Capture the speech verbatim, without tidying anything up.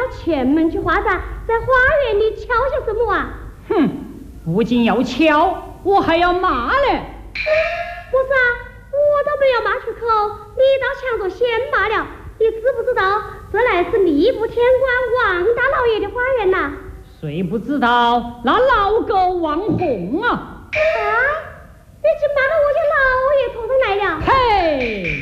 前门去画展，在花园里敲些什么啊？ 哼，不仅要敲，我还要骂嘞。 不是啊，我都没有骂出口，你倒抢着先骂了。你知不知道这乃是吏部天官王大老爷的花园呐？ 谁不知道？那老狗王红啊！ 啊，你竟骂到我家老爷头上来了！ 嘿。